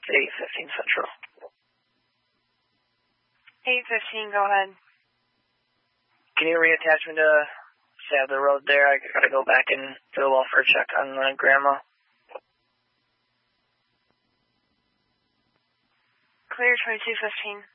815 Central. 815, go ahead. Can you reattach me to Sadler Road there? I gotta go back and do a welfare check on Grandma. Clear 2215.